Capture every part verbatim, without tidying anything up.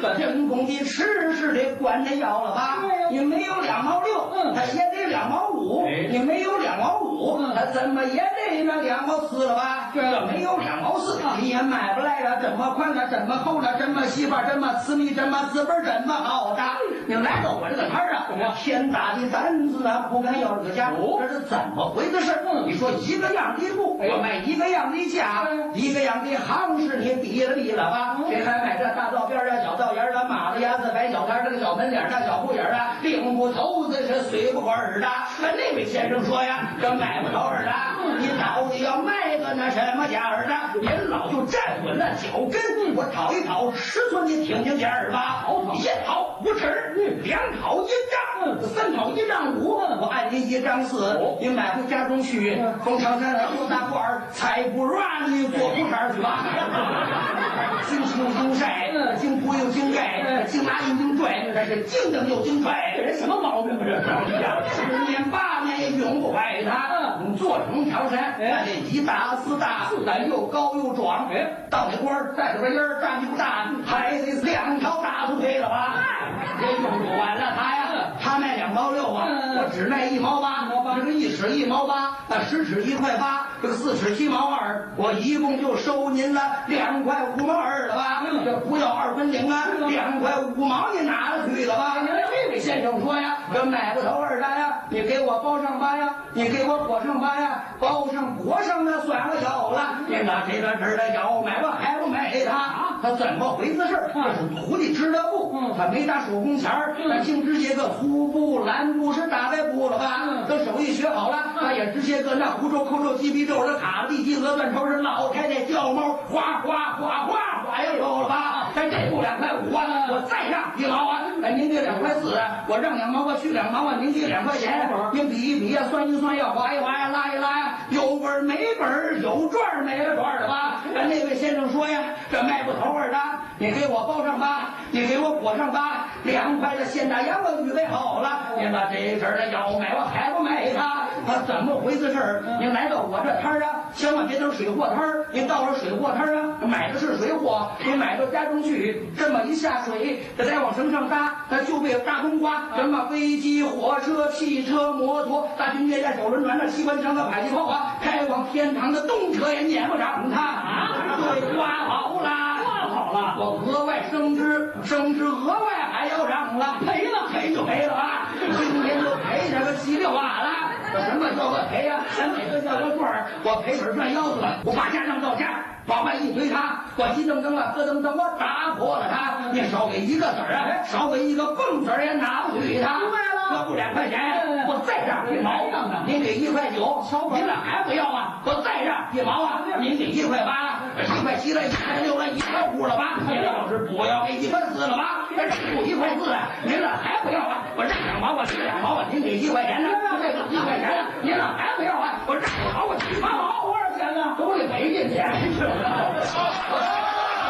这人工的吃是得管着要了吧？你没有两毛六，嗯，他也得两毛五。你没有两毛五，他怎么也得那两毛四了吧？这没有两毛四，你也买不来了。这么宽了，这么厚了，这么细吧，这么私密，这么资本，这么好的。你来到我这个摊儿啊，我天大的胆子啊，不敢要这个价。这是怎么回事？你说一个样的布，我卖一个样的价，一个样的行市，你比了比了吧？谁还买这大道边啊、小道沿啊、马子牙子摆小摊这个小门脸啊、小铺眼啊，领不头子是随不过耳的。那位先生说呀，这买不着耳的，你到底要卖个那什么价儿的？您老就站稳了脚跟，我讨一讨尺寸，你听听价儿吧。一讨五尺，两讨一丈，三讨一丈五，我按您一丈四，你买回家中去，从长山来多大罐儿，才不软你做不摊去吧。经清经晒，经铺又经盖，经拿又经拽，这是经蹬又经拽，这人什么毛病啊？这十年八年也永不坏他。做成长山，那这一大四大，咱又高又壮，到那官儿带着个烟儿，站不大，还得两条大腿配了吧？这用不完了他呀，他卖两毛六啊，我只卖一毛八，这个一尺一毛八，那十尺一块八，这个四尺七毛二，我一共就收您了两块五毛二了吧？这不要二分零啊，两块五毛你拿了去了吧？这位先生说呀，这买不头二单呀，你给我包上八呀，你给我裹上八呀，包上裹上那算了有了，你拿这个这的要买我还不买他？他怎么回事？这是徒弟织的布，他没打手工钱儿，他净直接个粗布、蓝布是大白布了吧？他手艺学好了，他也直接个那胡诌、扣诌、鸡皮皱的卡地鸡鹅断头是老太太叫猫，哗哗哗哗哗又有了吧？咱这布两块五啊，我再让一毛啊，哎，您给两块四啊，我让两毛啊，去两毛啊，您给两块钱，您比一比呀，算一算呀，划一划呀，拉一拉呀，有本没本，有赚没了赚的吧？那位先生说呀，这卖不头儿的，你给我包上吧，你给我裹上吧，两块的现大洋我预备好了，您把这事儿的要买我还不买他？他怎么回事儿？您来到我这摊儿啊，千万别等水货摊儿，您到了水货摊儿啊，买的是水货，您买到家中去，这么一下水，这再往绳上搭，它就被大冬瓜，什么飞机、火车、汽车、摩托、大军舰、手轮船、那机关枪和迫击炮啊，开往天堂的动车也撵不上它啊！对，刮好了，刮好了，我额外升职，升职额外还要涨了，赔了赔就赔了啊！今天就赔这个稀里哗啦。什么叫个赔呀？咱每个叫个赚儿，我赔本赚腰子了，我把家让到家，往外一推他，我急噔噔了，咯噔噔，我打破了他。你少给一个子儿啊，少给一个蹦子儿也拿不去他。要不两块钱，我再让一毛，您给一块九，您这还不要啊？我再让一毛啊，您给一块八，一块七了，一块六了，一块五了吧？您要是不要给一块四了吧？这不一块四，您这还不要啊？我让两毛啊，给两毛啊，您给一块钱呢？这个一块钱呢，您这还不要啊？我让两毛啊，几毛毛多少钱呢？都得给进钱去了。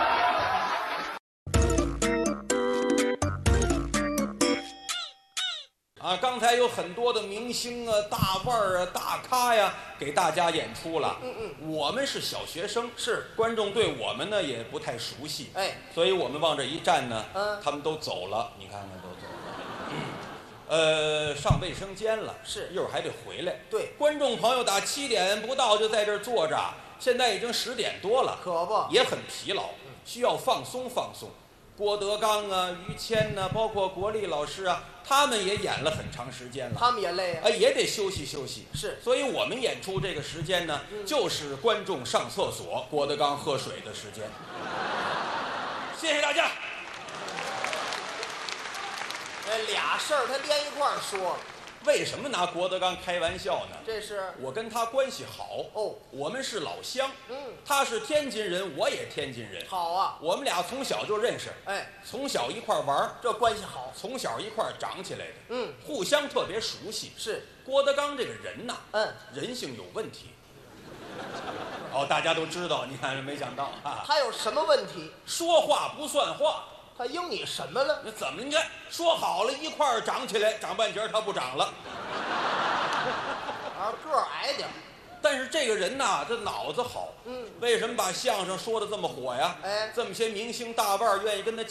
啊，刚才有很多的明星啊、大腕儿啊、大咖呀，给大家演出了。嗯嗯，我们是小学生，是观众对我们呢也不太熟悉，哎，所以我们往这一站呢，嗯，他们都走了，你看看都走了。嗯、呃，上卫生间了，是一会儿还得回来。对，观众朋友打七点不到就在这儿坐着，现在已经十点多了，可不也很疲劳，需要放松放松。郭德纲啊、于谦呐、啊，包括国立老师啊，他们也演了很长时间了，他们也累啊，哎，也得休息休息。是，所以我们演出这个时间呢，嗯、就是观众上厕所、郭德纲喝水的时间。谢谢大家。 这俩事儿他连一块儿说。 为什么拿郭德纲开玩笑呢？ 这是我跟他关系好哦，我们是老乡。嗯，他是天津人，我也天津人。好啊，我们俩从小就认识，哎，从小一块玩，这关系好。从小一块长起来的，嗯，互相特别熟悉。是郭德纲这个人呐，嗯，人性有问题。哦，大家都知道，你看没想到啊。 他有什么问题？ 说话不算话。 他应你什么了？ 那怎么？你看说好了一块儿长起来，长半截他不长了。 啊，个儿矮点。 但是这个人呐，这脑子好。嗯。为什么把相声说的这么火呀？哎，这么些明星大腕愿意跟他